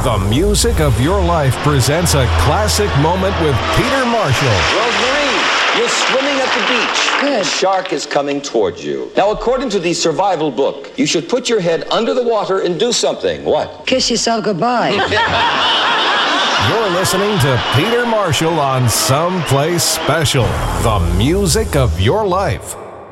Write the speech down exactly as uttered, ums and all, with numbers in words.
The Music of Your Life presents a classic moment with Peter Marshall. Rosemary, you're swimming at the beach. Good. A shark is coming towards you. Now, according to the survival book, you should put your head under the water and do something. What? Kiss yourself goodbye. You're listening to Peter Marshall on Someplace Special. The Music of Your Life.